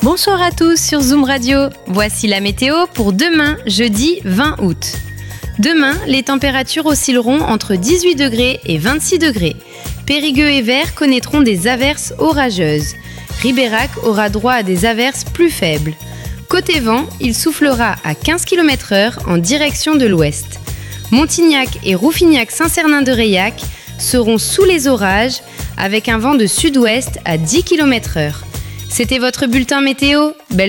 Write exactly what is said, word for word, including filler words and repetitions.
Bonsoir à tous sur Zoom Radio. Voici la météo pour demain, jeudi vingt août. Demain, les températures oscilleront entre dix-huit degrés et vingt-six degrés. Périgueux et Vers connaîtront des averses orageuses. Ribérac aura droit à des averses plus faibles. Côté vent, il soufflera à quinze kilomètres heure en direction de l'ouest. Montignac et Rouffignac-Saint-Cernin-de-Reillac seront sous les orages avec un vent de sud-ouest à dix kilomètres heure. C'était votre bulletin météo. Belle